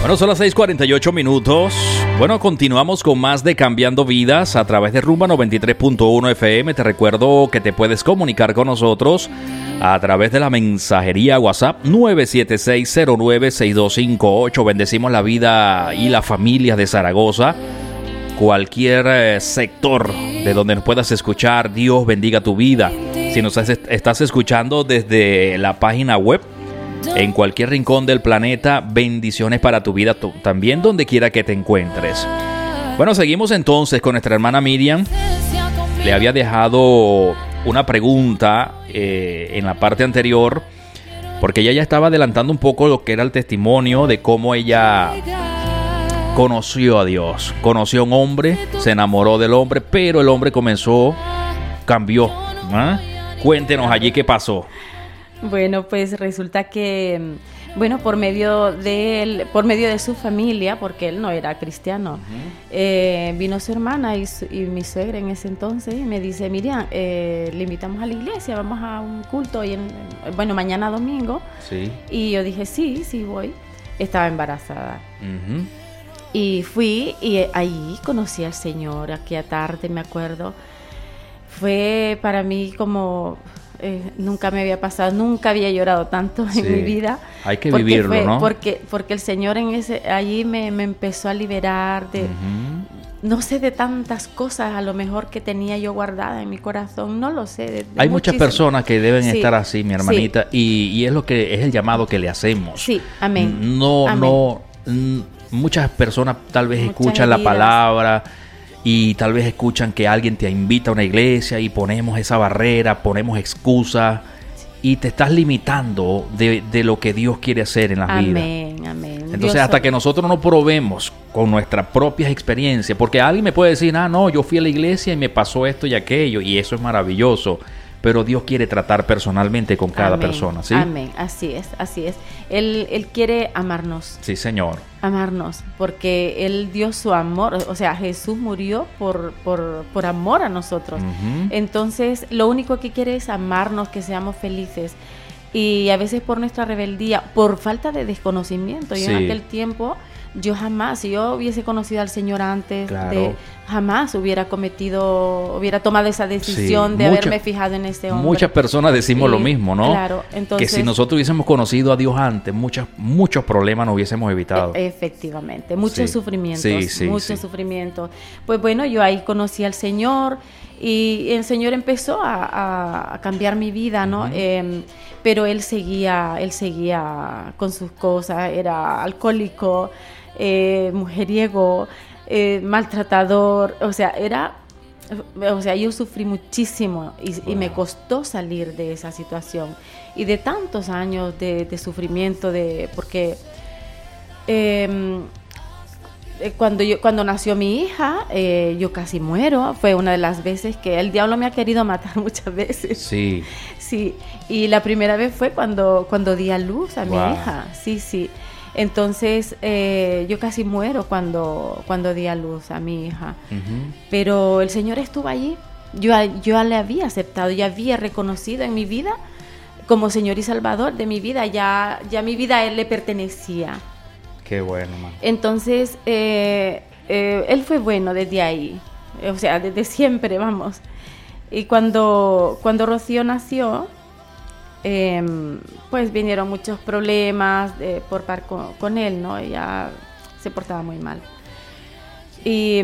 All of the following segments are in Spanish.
Bueno, son las 6:48. Bueno, continuamos con más de Cambiando Vidas a través de Rumba 93.1 FM. Te recuerdo que te puedes comunicar con nosotros a través de la mensajería WhatsApp 976096258. Bendecimos la vida y las familias de Zaragoza. Cualquier sector de donde nos puedas escuchar, Dios bendiga tu vida. Si nos estás escuchando desde la página web, en cualquier rincón del planeta, bendiciones para tu vida también, donde quiera que te encuentres. Bueno, seguimos entonces con nuestra hermana Miriam. Le había dejado una pregunta en la parte anterior, porque ella ya estaba adelantando un poco lo que era el testimonio de cómo ella conoció a Dios. Conoció a un hombre, se enamoró del hombre, pero el hombre cambió. Cuéntenos allí qué pasó. Bueno, pues resulta que, bueno, por medio de su familia, porque él no era cristiano, vino su hermana y mi suegra en ese entonces y me dice: Miriam, le invitamos a la iglesia, vamos a un culto y mañana domingo. Sí. Y yo dije, sí voy. Estaba embarazada. Y fui y ahí conocí al Señor, aquella tarde, me acuerdo. Fue para mí como... nunca me había pasado, nunca había llorado tanto en mi vida. Hay que vivirlo, ¿no? Porque el Señor allí me empezó a liberar de, no sé, de tantas cosas a lo mejor que tenía yo guardada en mi corazón, no lo sé. Hay muchas personas que deben estar así, mi hermanita, y es lo que es el llamado que le hacemos. Sí, amén. Muchas personas tal vez escuchan la palabra y tal vez escuchan que alguien te invita a una iglesia y ponemos esa barrera, ponemos excusas y te estás limitando de lo que Dios quiere hacer en las vidas. Amén. Entonces, hasta que nosotros no probemos con nuestras propias experiencias, porque alguien me puede decir, no, yo fui a la iglesia y me pasó esto y aquello, y eso es maravilloso, pero Dios quiere tratar personalmente con cada persona, ¿sí? Amén, así es. Él quiere amarnos. Sí, Señor. Amarnos, porque Él dio su amor, o sea, Jesús murió por amor a nosotros. Entonces, lo único que quiere es amarnos, que seamos felices. Y a veces por nuestra rebeldía, por falta de desconocimiento. Yo en aquel tiempo, si yo hubiese conocido al Señor antes, jamás hubiera tomado esa decisión de haberme fijado en este hombre. Muchas personas decimos lo mismo, ¿no? Claro, entonces, que si nosotros hubiésemos conocido a Dios antes, muchos problemas nos hubiésemos evitado. Efectivamente, muchos sufrimientos. Pues bueno, yo ahí conocí al Señor y el Señor empezó a cambiar mi vida, ¿no? Pero él seguía con sus cosas, era alcohólico, mujeriego, maltratador, yo sufrí muchísimo y me costó salir de esa situación y de tantos años de sufrimiento, porque cuando nació mi hija, yo casi muero. Fue una de las veces que el diablo me ha querido matar muchas veces. Sí. Y la primera vez fue cuando di a luz a mi hija. Sí. Entonces, yo casi muero cuando di a luz a mi hija. Pero el Señor estuvo allí. Yo le había aceptado, ya había reconocido en mi vida como Señor y Salvador de mi vida. Ya mi vida a Él le pertenecía. Qué bueno, man. Entonces, Él fue bueno desde ahí. O sea, desde siempre, vamos. Y cuando Rocío nació, pues vinieron muchos problemas por par con él, ¿no? Ella se portaba muy mal. Y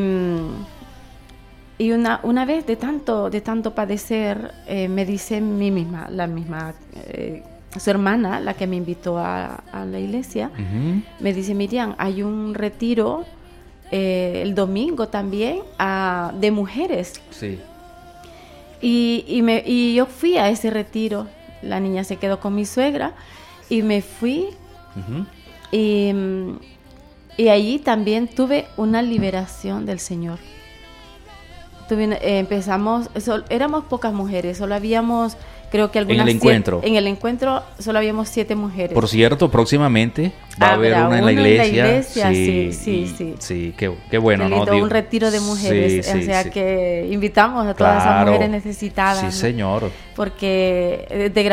una vez de tanto padecer, me dice la misma su hermana, la que me invitó a la iglesia, me dice: Miriam, hay un retiro el domingo también de mujeres. Sí. Y yo fui a ese retiro. La niña se quedó con mi suegra y me fui. Y allí también tuve una liberación del Señor. Éramos pocas mujeres, solo habíamos, creo que algunas... En el encuentro solo habíamos 7 mujeres. Por cierto, próximamente va a haber una en la iglesia. Sí, qué bueno, ¿no? Un retiro de mujeres, o sea que invitamos a todas esas mujeres necesitadas. Sí, Señor. Porque